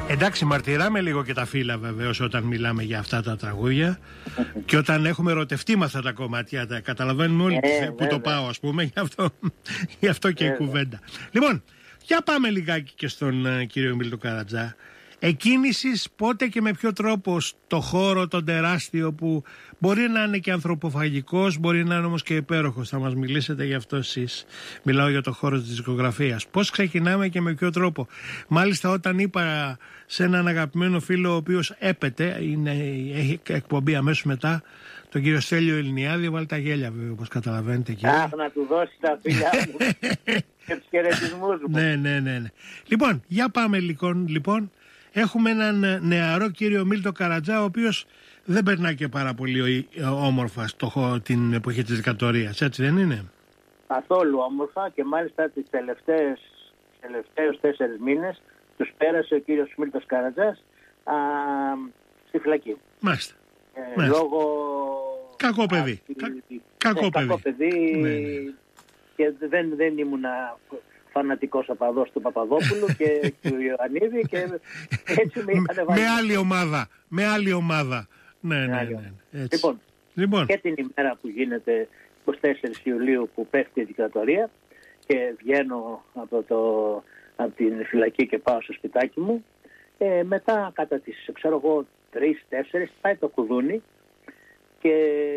Εντάξει, μαρτυράμε λίγο και τα φύλλα βεβαίως όταν μιλάμε για αυτά τα τραγούδια και όταν έχουμε ερωτευτεί με αυτά τα κομμάτια. Καταλαβαίνουμε όλοι που το πάω, ας πούμε, γι' αυτό και η κουβέντα. Λοιπόν, για πάμε λιγάκι και στον κύριο Μίλτο Καρατζά. Εκκίνησης πότε και με ποιο τρόπο στο χώρο τον τεράστιο που μπορεί να είναι και ανθρωποφαγικός, μπορεί να είναι όμως και υπέροχος. Θα μας μιλήσετε γι' αυτό εσείς. Μιλάω για το χώρο της δισκογραφίας. Πώς ξεκινάμε και με ποιο τρόπο. Μάλιστα όταν είπα σε έναν αγαπημένο φίλο ο οποίος έπεται, έχει εκπομπή αμέσως μετά, τον κύριο Στέλιο Ελληνιάδη, βάλει τα γέλια βέβαια, όπως καταλαβαίνετε. Αχ, να του δώσει τα φιλιά μου και τους χαιρετισμούς μου. Ναι. Λοιπόν, για πάμε λοιπόν. Έχουμε έναν νεαρό κύριο Μίλτο Καρατζά, ο οποίος δεν περνά και πάρα πολύ όμορφα την εποχή της δικτατορίας, έτσι δεν είναι? Καθόλου όμορφα, και μάλιστα τις τελευταίους 4 μήνες τους πέρασε ο κύριος Μίλτος Καρατζάς στη φυλακή. Μάλιστα. Λόγω... Κακό παιδί. Κακό παιδί. Ναι. Και δεν ήμουνα φανατικός οπαδός του Παπαδόπουλου και του Ιωαννίδη και έτσι με είχαν βάλει. Με άλλη ομάδα. Ναι. Λοιπόν, και την ημέρα που γίνεται 24 Ιουλίου που πέφτει η δικτατορία και βγαίνω από την φυλακή και πάω στο σπιτάκι μου, μετά κατά τις 3-4 πάει το κουδούνι και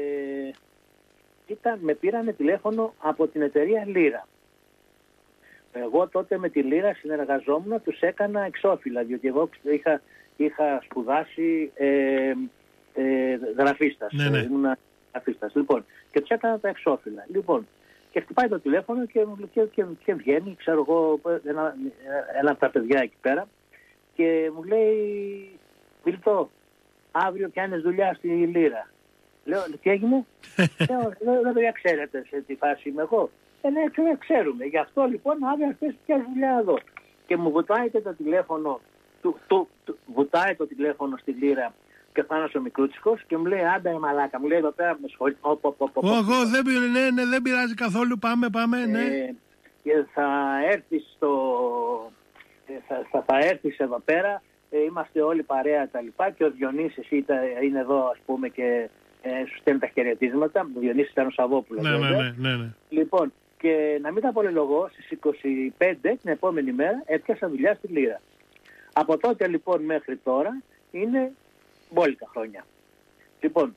με πήρανε τηλέφωνο από την εταιρεία Λύρα. Εγώ τότε με τη Λύρα συνεργαζόμουν, τους έκανα εξώφυλλα, διότι εγώ είχα σπουδάσει γραφίστας. Ναι. Ήμουν γραφίστας. Λοιπόν, και τους έκανα τα εξώφυλλα. Λοιπόν, και χτυπάει το τηλέφωνο και βγαίνει, ξέρω εγώ, ένα από τα παιδιά εκεί πέρα και μου λέει, Μίλτο, αύριο πιάνεις δουλειά στη Λύρα. Λέω, τι έγινε? Δεν ξέρετε σε τι φάση είμαι εγώ. Ναι, ξέρουμε. Γι' αυτό λοιπόν αύριο αυτές πιάνεις δουλειά εδώ. Και μου βουτάει το τηλέφωνο, βουτάει το τηλέφωνο στη Λύρα και Θάνος ο Μικρούτσικος και μου λέει, άντα η μαλάκα, μου λέει εδώ πέρα με σχολεί. Εγώ δεν πειράζει καθόλου, πάμε, ναι. Και θα έρθεις εδώ πέρα, είμαστε όλοι παρέα τα λοιπά και ο Διονύσης είναι εδώ, ας πούμε, και σου στέλνει τα χαιρετίσματα. Ο Διονύσης ήταν ο Σαββόπουλος. Ναι. Λοιπόν, και να μην τα πολυλογώ, στις 25 την επόμενη μέρα έπιασα δουλειά στη Λύρα. Από τότε λοιπόν μέχρι τώρα είναι μπόλικα χρόνια. Λοιπόν,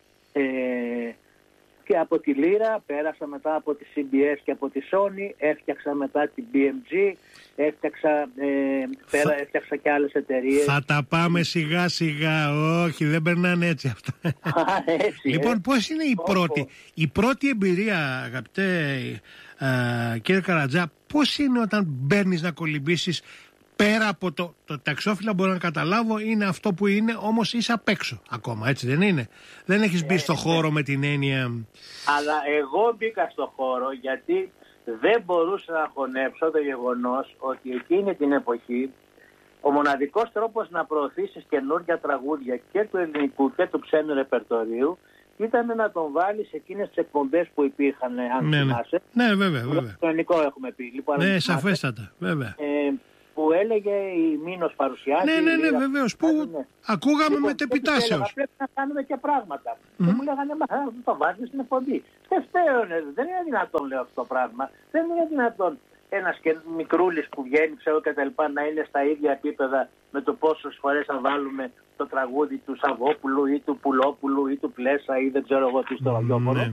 και από τη Λύρα πέρασα μετά από τη CBS και από τη Sony, έφτιαξα μετά την BMG, έφτιαξα και άλλες εταιρείες. Θα τα πάμε σιγά σιγά, όχι δεν περνάνε έτσι αυτά. Λοιπόν, πώς είναι η πρώτη εμπειρία, αγαπητέ κύριε Καρατζά, πώς είναι όταν μπαίνεις να κολυμπήσεις? Πέρα από τα εξώφυλλα μπορώ να καταλάβω, είναι αυτό που είναι, όμως είσαι απ' έξω ακόμα, έτσι δεν είναι? Δεν έχεις μπει στο χώρο με την έννοια... Αλλά εγώ μπήκα στο χώρο γιατί δεν μπορούσα να χωνέψω το γεγονός ότι εκείνη την εποχή ο μοναδικός τρόπος να προωθήσεις καινούργια τραγούδια και του ελληνικού και του ξένου ρεπερτορίου ήταν να τον βάλεις σε εκείνες τις εκπομπές που υπήρχαν, αν θυμάσαι. Ναι, βέβαια. Το ελληνικό έχουμε πει. Λοιπόν, ναι, σαφέστατα, βέβαια. Που έλεγε η Μήνος παρουσιάζει. Ναι, βεβαίως. Που ακούγαμε μετεπιτάσεως. Πρέπει να κάνουμε και πράγματα. Και μου λέγανε, το βάζεις στην εκπομπή. Δεν είναι δυνατόν, λέω, αυτό το πράγμα. Δεν είναι δυνατόν ένας μικρούλης που βγαίνει, ξέρω και τα λοιπά, να είναι στα ίδια επίπεδα με το πόσες φορές θα βάλουμε το τραγούδι του Σαββόπουλου ή του Πουλόπουλου ή του Πλέσα ή δεν ξέρω εγώ τι στο ραδιόφωνο.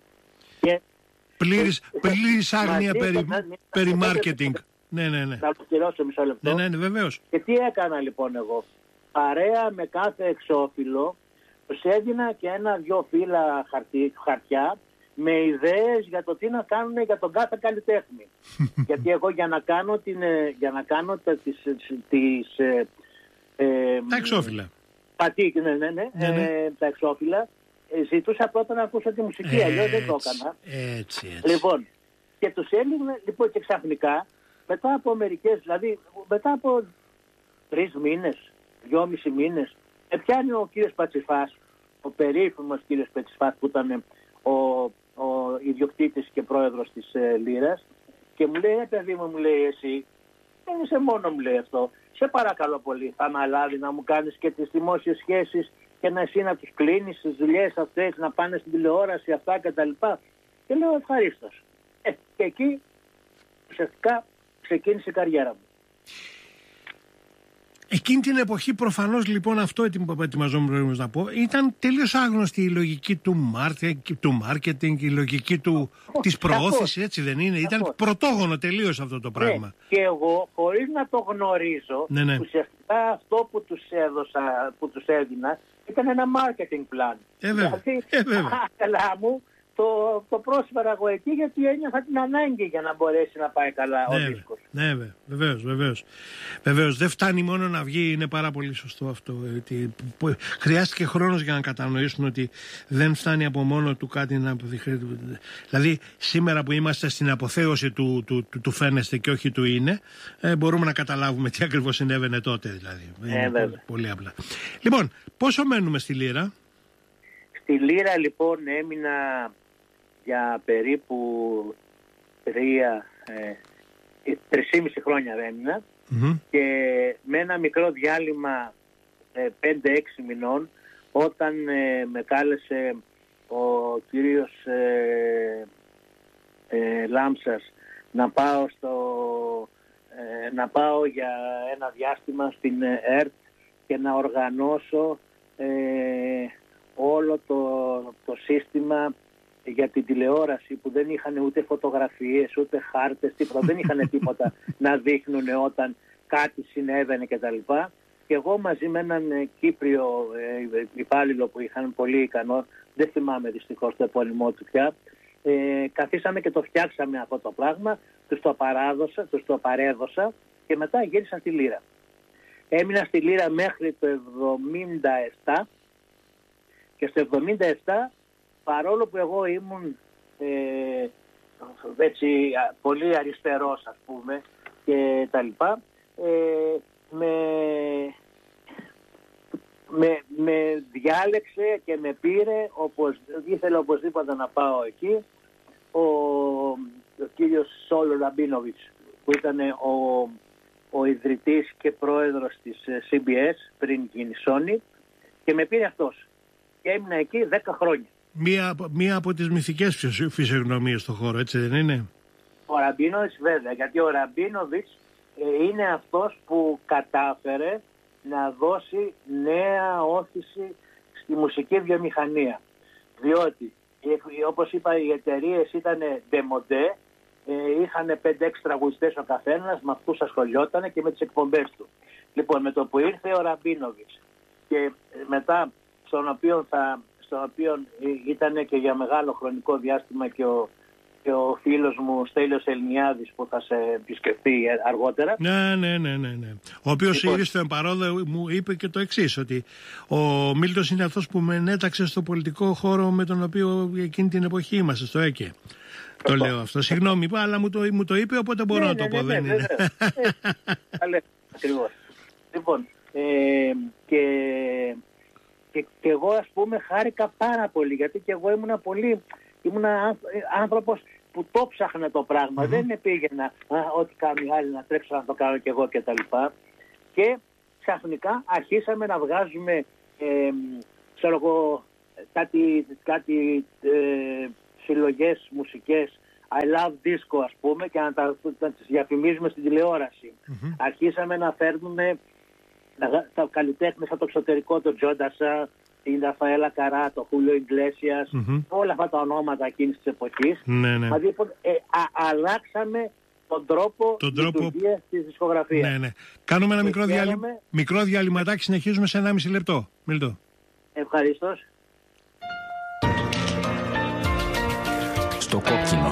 Πλήρης άγνοια περί μάρκετινγκ. Ναι. Θα το πληρώσω μισό λεπτό. Ναι, βεβαίως. Και τι έκανα λοιπόν εγώ? Παρέα με κάθε εξώφυλλο τους έδινα και 1-2 φύλλα χαρτιά με ιδέες για το τι να κάνουν για τον κάθε καλλιτέχνη. Γιατί εγώ για να κάνω τα εξώφυλλα. Τα εξώφυλλα, ζητούσα πρώτα να ακούσω τη μουσική, αλλιώς δεν το έκανα. Έτσι. Λοιπόν, και τους έλεγα, λοιπόν, και ξαφνικά μετά από μετά από 3 μήνες, 2,5 μήνες, πιάνει ο κύριος Πατσιφάς, ο περίφημος κύριος Πατσιφάς που ήταν ο ιδιοκτήτης και πρόεδρος της Λύρας και μου λέει, παιδί μου, λέει, εσύ Δεν είσαι μόνο, μου λέει αυτό. Σε παρακαλώ πολύ, θα αναλάβει να μου κάνεις και τις δημόσιες σχέσεις και να εσύ να τους κλείνεις τις δουλειές αυτές, να πάνε στην τηλεόραση αυτά κτλ. Και λέω ευχαρίστως. Και εκεί ουσιαστικά ξεκίνησε η καριέρα μου. Εκείνη την εποχή προφανώς λοιπόν αυτό ετοιμαζόμουν να πω, ήταν τελείως άγνωστη η λογική του marketing, η λογική της προώθησης, έτσι δεν είναι? Ήταν πρωτόγωνο τελείως αυτό το πράγμα. Και εγώ χωρίς να το γνωρίζω, ουσιαστικά αυτό που τους έδινα ήταν ένα marketing plan. Δηλαδή, καλά μου, το πρόσφερα εγώ εκεί γιατί ένιωθα την ανάγκη για να μπορέσει να πάει καλά ο δίσκος. Ναι, βεβαίως. Δεν φτάνει μόνο να βγει, είναι πάρα πολύ σωστό αυτό. Χρειάστηκε χρόνος για να κατανοήσουν ότι δεν φτάνει από μόνο του κάτι να αποδειχθεί. Δηλαδή, σήμερα που είμαστε στην αποθέωση του φαίνεστε και όχι του είναι, μπορούμε να καταλάβουμε τι ακριβώς συνέβαινε τότε. Δηλαδή. Πολύ απλά. Λοιπόν, πόσο μένουμε στη Λύρα? Στη Λύρα λοιπόν έμεινα για περίπου 3,5 χρόνια έμεινα και με ένα μικρό διάλειμμα 5-6 μηνών όταν με κάλεσε ο κύριος Λάμψας να πάω για ένα διάστημα στην ΕΡΤ και να οργανώσω όλο το σύστημα για την τηλεόραση που δεν είχαν ούτε φωτογραφίες, ούτε χάρτες, τίποτα. Δεν είχαν τίποτα να δείχνουν όταν κάτι συνέβαινε κτλ. Και εγώ μαζί με έναν Κύπριο υπάλληλο που είχαν πολύ ικανό, δεν θυμάμαι δυστυχώς το επώνυμό του πια, καθίσαμε και το φτιάξαμε αυτό το πράγμα, τους το παρέδωσα και μετά γύρισα στη Λύρα. Έμεινα στη Λύρα μέχρι το 1977 και στο 1977, παρόλο που εγώ ήμουν έτσι πολύ αριστερός ας πούμε και τα λοιπά, με διάλεξε και με πήρε, ήθελε οπωσδήποτε να πάω εκεί, ο κύριος Σόλο Ραμπίνοβιτς που ήταν ο ιδρυτής και πρόεδρος της CBS πριν γίνει Sony, και με πήρε αυτός και έμεινα εκεί 10 χρόνια. Μία από τις μυθικές φυσιογνωμίες στον χώρο, έτσι δεν είναι? Ο Ραμπίνοβιτς βέβαια, γιατί ο Ραμπίνοβιτς είναι αυτός που κατάφερε να δώσει νέα όθηση στη μουσική βιομηχανία. Διότι, όπως είπα, οι εταιρείες ήταν ντεμοντέ, είχαν 5-6 τραγουδιστές ο καθένας, με αυτούς ασχολιόταν και με τις εκπομπές του. Λοιπόν, με το που ήρθε ο Ραμπίνοβιτς και μετά στον οποίο ήταν και για μεγάλο χρονικό διάστημα και ο φίλος μου Στέλιος Ελληνιάδης που θα σε επισκεφτεί αργότερα. Ναι. Ο οποίος ήρθε παρόδο μου είπε και το εξής, ότι ο Μίλτος είναι αυτός που με ενέταξε στο πολιτικό χώρο με τον οποίο εκείνη την εποχή είμαστε, στο ΕΚΕ. Το λέω αυτό. Συγγνώμη, αλλά μου το είπε, οπότε μπορώ να το πω. Δεν είναι. Ακριβώς. Λοιπόν, και εγώ ας πούμε χάρηκα πάρα πολύ, γιατί και εγώ ήμουν άνθρωπος που το ψάχνε το πράγμα. Δεν πήγαινα ό,τι κάνουν οι άλλοι να τρέξω να το κάνω και εγώ κτλ. Και ξαφνικά αρχίσαμε να βγάζουμε ξέρω εγώ κάτι συλλογές μουσικές I love disco ας πούμε και να τις διαφημίζουμε στην τηλεόραση. Αρχίσαμε να φέρνουμε τα καλλιτέχνες από το εξωτερικό, τον Τζόντασα, την Ραφαέλα Καρά, το Χούλιο Ιγκλέσιας, όλα αυτά τα ονόματα εκείνης της εποχής. Δηλαδή αλλάξαμε τον τρόπο λειτουργίας της δισκογραφίας. Ναι. Κάνουμε ένα μικρό διαλυματάκι, συνεχίζουμε σε 1,5 λεπτό. Μίλτο. Ευχαριστώ. Στο κόκκινο.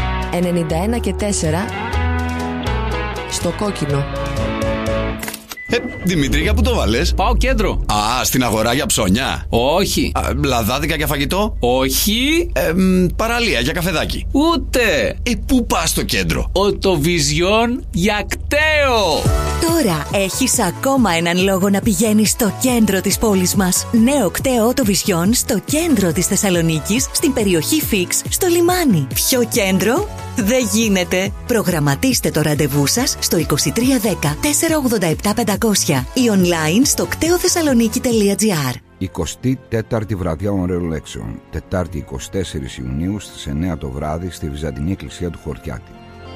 «91 και 4» στο κόκκινο. Δημήτρη, για πού το βάλες? Πάω κέντρο. Α, στην αγορά για ψώνια. Όχι. Λαδάδικα για φαγητό. Όχι. Παραλία για καφεδάκι. Ούτε. Πού πας στο κέντρο? Οτοβιζιόν για κταίο. Τώρα έχεις ακόμα έναν λόγο να πηγαίνεις στο κέντρο της πόλης μας. Νέο κταίο Οτοβιζιόν στο κέντρο της Θεσσαλονίκης, στην περιοχή Φίξ, στο λιμάνι. Ποιο κέντρο? Δεν γίνεται. Προγραμματίστε το ραντεβού σας στο 2310 487 500 ή online στο κτεοθεσσαλονίκη.gr. 24η βραδιά ωραίων λέξεων. Τετάρτη 24 Ιουνίου στις 9 το βράδυ στη Βυζαντινή Εκκλησία του Χορτιάτη.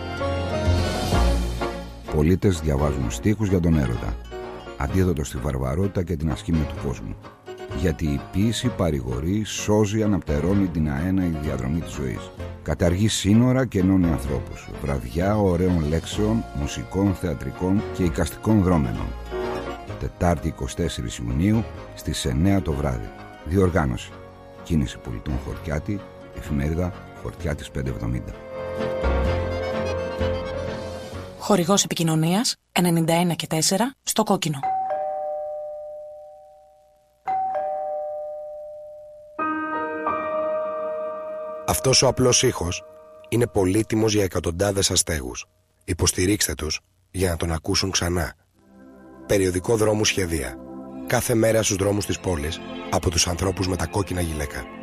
Πολίτες διαβάζουν στίχους για τον έρωτα, αντίδοτο στη βαρβαρότητα και την ασχήμια του κόσμου. Γιατί η ποίηση παρηγορεί, σώζει, αναπτερώνει την αέναη διαδρομή της ζωής. Καταργεί σύνορα και ενώνει ανθρώπους. Βραδιά ωραίων λέξεων, μουσικών, θεατρικών και εικαστικών δρόμενων. Τετάρτη 24 Ιουνίου στις 9 το βράδυ. Διοργάνωση: Κίνηση Πολιτών Χορτιάτη, εφημερίδα Χορτιάτης 570. Χορηγός επικοινωνίας 91 και 4 στο κόκκινο. Αυτός ο απλός ήχος είναι πολύτιμος για εκατοντάδες αστέγους. Υποστηρίξτε τους για να τον ακούσουν ξανά. Περιοδικό Δρόμου Σχεδία. Κάθε μέρα στους δρόμους της πόλης από τους ανθρώπους με τα κόκκινα γυλαίκα.